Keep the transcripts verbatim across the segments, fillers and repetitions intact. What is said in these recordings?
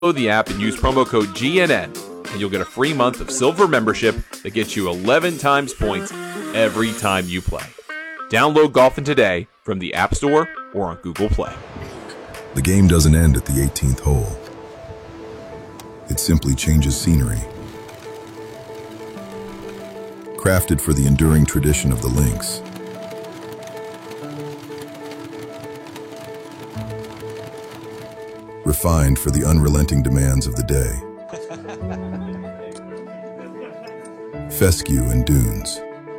the app and use promo code G N N, and you'll get a free month of silver membership that gets you eleven times points every time you play. Download Golfin today from the App Store or on Google Play. The game doesn't end at the eighteenth hole. It simply changes scenery. Crafted for the enduring tradition of the links. Refined for the unrelenting demands of the day. Fescue and dunes.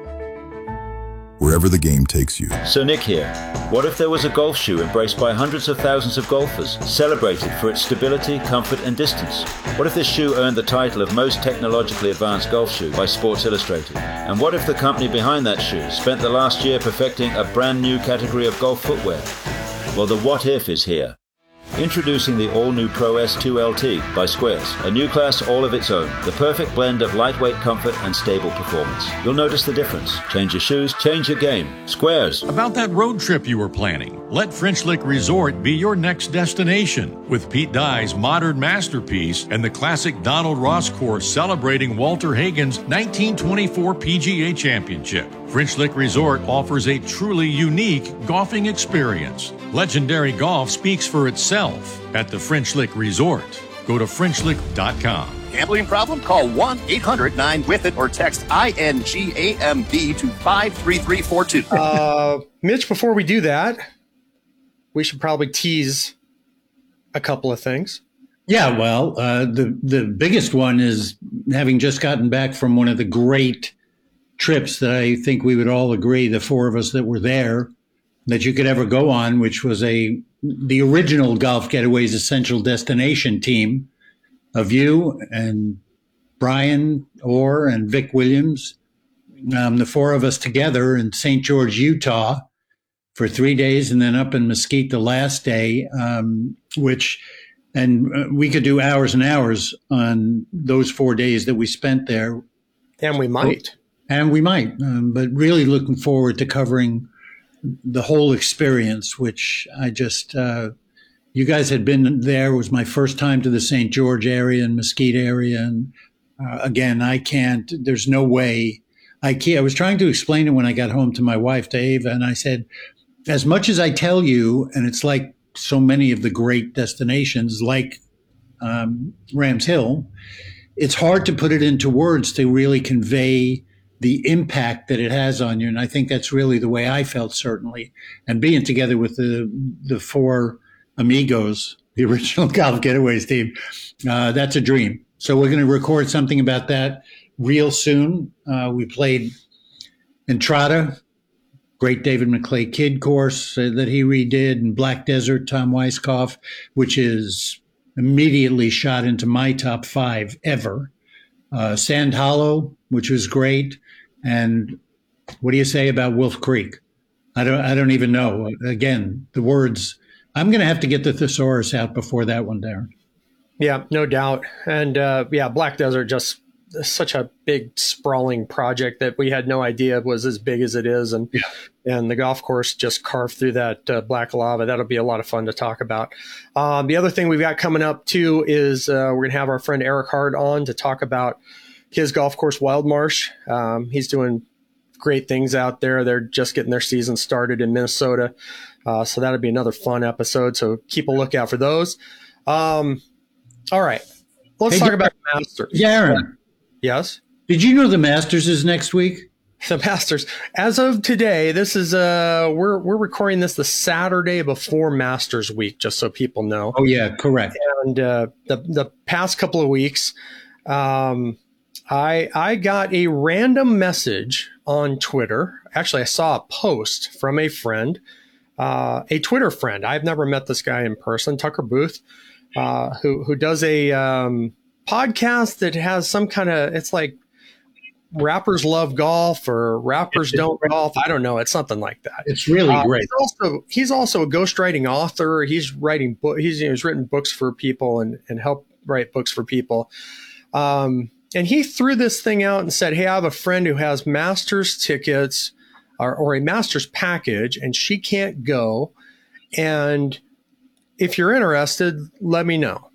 Wherever the game takes you. So Nick here. What if there was a golf shoe embraced by hundreds of thousands of golfers, celebrated for its stability, comfort and distance? What if this shoe earned the title of most technologically advanced golf shoe by Sports Illustrated? And what if the company behind that shoe spent the last year perfecting a brand new category of golf footwear? Well, the what if is here. Introducing the all-new Pro S two L T by Squares, a new class all of its own, the perfect blend of lightweight comfort and stable performance. You'll notice the difference. Change your shoes, change your game. Squares. About that road trip you were planning, let French Lick Resort be your next destination. With Pete Dye's modern masterpiece and the classic Donald Ross course celebrating Walter Hagen's nineteen twenty-four P G A Championship. French Lick Resort offers a truly unique golfing experience. Legendary golf speaks for itself at the French Lick Resort. Go to French Lick dot com. Gambling problem? Call one eight hundred nine with it or text I N G A M B to five three three four two. Uh, Mitch, before we do that, we should probably tease a couple of things. Yeah, well, uh, the, the biggest one is having just gotten back from one of the great trips that I think we would all agree, the four of us that were there, that you could ever go on, which was a the original Golf Getaways Essential Destination team of you and Brian Orr and Vic Williams, um, the four of us together in Saint George, Utah for three days and then up in Mesquite the last day, um, which, and uh, we could do hours and hours on those four days that we spent there. And we might. And we might, um, but really looking forward to covering the whole experience, which I just, uh, you guys had been there. It was my first time to the Saint George area and Mesquite area. And uh, again, I can't, there's no way I can't. I was trying to explain it when I got home to my wife, to Ava, and I said, as much as I tell you, and it's like so many of the great destinations like um, Rams Hill, it's hard to put it into words to really convey the impact that it has on you. And I think that's really the way I felt, certainly. And being together with the the four amigos, the original Golf Getaways team, uh, that's a dream. So we're going to record something about that real soon. Uh, we played Entrada, great David McClay Kidd course uh, that he redid, and Black Desert, Tom Weiskopf, which is immediately shot into my top five ever. Uh, Sand Hollow, which was great. And what do you say about Wolf Creek? I don't I don't even know. Again, the words. I'm going to have to get the thesaurus out before that one, Darren. Yeah, no doubt. And uh, yeah, Black Desert, just such a big sprawling project that we had no idea was as big as it is. And, yeah. and the golf course just carved through that uh, black lava. That'll be a lot of fun to talk about. Um, the other thing we've got coming up too is uh, we're going to have our friend Eric Hard on to talk about his golf course, Wild Marsh. Um, he's doing great things out there. They're just getting their season started in Minnesota. Uh, so that'll be another fun episode. So keep a lookout for those. Um, all right. Let's hey, talk about the Masters. Darren. Yes? Did you know the Masters is next week? The Masters. As of today, this is uh we're we're recording this the Saturday before Masters week, just so people know. Oh yeah, correct. And uh, the the past couple of weeks, um, I I got a random message on Twitter. Actually, I saw a post from a friend, uh, a Twitter friend. I've never met this guy in person, Tucker Booth, uh, who who does a um, podcast that has some kind of, it's like rappers love golf or rappers don't golf. I don't know. It's something like that. It's really uh, great. He's also, he's also a ghostwriting author. He's writing book. He's, he's written books for people and, and helped write books for people. Um, and he threw this thing out and said, hey, I have a friend who has Masters tickets or, or a Masters package and she can't go. And if you're interested, let me know.